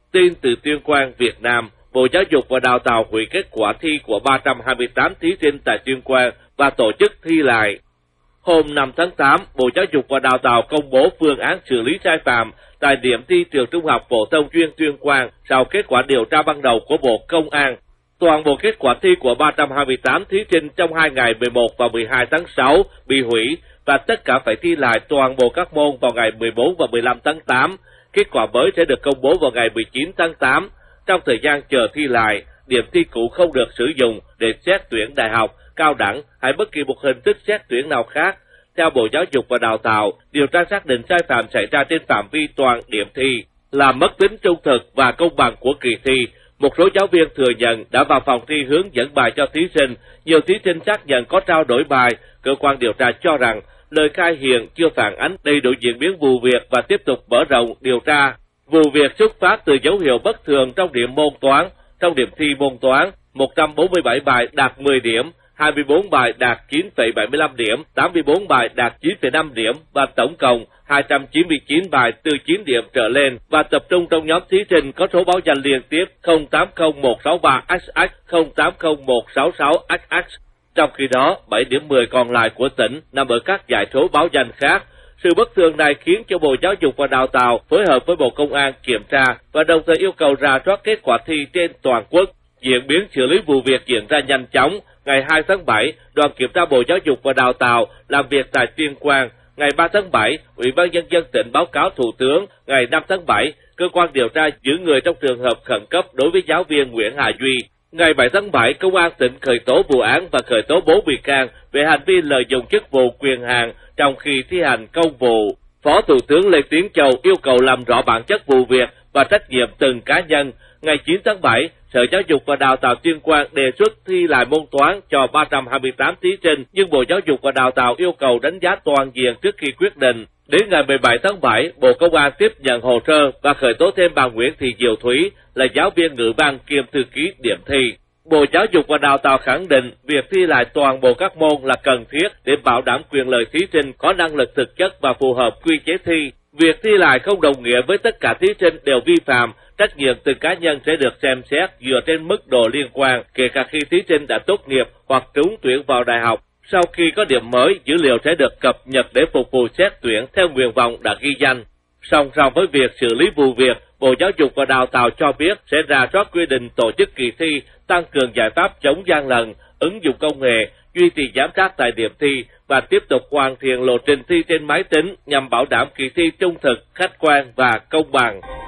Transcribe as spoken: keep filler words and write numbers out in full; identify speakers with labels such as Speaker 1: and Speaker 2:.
Speaker 1: Tin từ Tuyên quang Việt Nam, Bộ Giáo dục và Đào tạo hủy kết quả thi của ba trăm hai mươi tám thí sinh tại Tuyên quang và tổ chức thi lại. Hôm năm tháng tám, Bộ Giáo dục và Đào tạo công bố phương án xử lý sai phạm tại điểm thi trường Trung học phổ thông chuyên Tuyên quang sau kết quả điều tra ban đầu của Bộ Công an. Toàn bộ kết quả thi của ba trăm hai mươi tám thí sinh trong hai ngày mười một và mười hai tháng sáu bị hủy và tất cả phải thi lại toàn bộ các môn vào ngày mười bốn và mười lăm tháng tám. Kết quả mới sẽ được công bố vào ngày mười chín tháng tám. Trong thời gian chờ thi lại, điểm thi cũ không được sử dụng để xét tuyển đại học, cao đẳng hay bất kỳ một hình thức xét tuyển nào khác. Theo Bộ Giáo dục và Đào tạo, điều tra xác định sai phạm xảy ra trên phạm vi toàn điểm thi, làm mất tính trung thực và công bằng của kỳ thi. Một số giáo viên thừa nhận đã vào phòng thi hướng dẫn bài cho thí sinh, nhiều thí sinh xác nhận có trao đổi bài. Cơ quan điều tra cho rằng lời khai Hiền chưa phản ánh đầy đủ diễn biến vụ việc và tiếp tục mở rộng điều tra. Vụ việc xuất phát từ dấu hiệu bất thường trong điểm môn toán. Trong điểm thi môn toán, một trăm bốn mươi bảy bài đạt mười điểm, hai mươi bốn bài đạt chín phẩy bảy mươi lăm điểm, tám mươi bốn bài đạt chín phẩy năm điểm và tổng cộng hai trăm chín mươi chín bài từ chín điểm trở lên và tập trung trong nhóm thí sinh có số báo danh liên tiếp không tám không một sáu ba x x, không tám không một sáu sáu x x. Trong khi đó, bảy điểm mười còn lại của tỉnh nằm ở các dãy số báo danh khác. Sự bất thường này khiến cho Bộ Giáo dục và Đào tạo phối hợp với Bộ Công an kiểm tra và đồng thời yêu cầu rà soát kết quả thi trên toàn quốc. Diễn biến xử lý vụ việc diễn ra nhanh chóng. Ngày hai tháng bảy, đoàn kiểm tra Bộ Giáo dục và Đào tạo làm việc tại Tuyên quang. Ngày ba tháng bảy, Ủy ban Nhân dân tỉnh báo cáo Thủ tướng. Ngày năm tháng bảy, cơ quan điều tra giữ người trong trường hợp khẩn cấp đối với giáo viên Nguyễn Hà Duy. Ngày bảy tháng bảy, Công an tỉnh khởi tố vụ án và khởi tố bốn bị can về hành vi lợi dụng chức vụ quyền hạn trong khi thi hành công vụ. Phó Thủ tướng Lê Tiến Châu yêu cầu làm rõ bản chất vụ việc và trách nhiệm từng cá nhân. Ngày chín tháng bảy, Sở Giáo dục và Đào tạo Tuyên quang đề xuất thi lại môn toán cho ba trăm hai mươi tám thí sinh, nhưng Bộ Giáo dục và Đào tạo yêu cầu đánh giá toàn diện trước khi quyết định. Đến ngày mười bảy tháng bảy, Bộ Công an tiếp nhận hồ sơ và khởi tố thêm bà Nguyễn Thị Diệu Thúy là giáo viên ngữ văn kiêm thư ký điểm thi. Bộ Giáo dục và Đào tạo khẳng định việc thi lại toàn bộ các môn là cần thiết để bảo đảm quyền lợi thí sinh có năng lực thực chất và phù hợp quy chế thi. Việc thi lại không đồng nghĩa với tất cả thí sinh đều vi phạm. Trách nhiệm từng cá nhân sẽ được xem xét dựa trên mức độ liên quan, kể cả khi thí sinh đã tốt nghiệp hoặc trúng tuyển vào đại học. Sau khi có điểm mới, dữ liệu sẽ được cập nhật để phục vụ xét tuyển theo nguyện vọng đã ghi danh. Song song với việc xử lý vụ việc, Bộ Giáo dục và Đào tạo cho biết sẽ rà soát quy định tổ chức kỳ thi, tăng cường giải pháp chống gian lận, ứng dụng công nghệ, duy trì giám sát tại điểm thi và tiếp tục hoàn thiện lộ trình thi trên máy tính nhằm bảo đảm kỳ thi trung thực, khách quan và công bằng.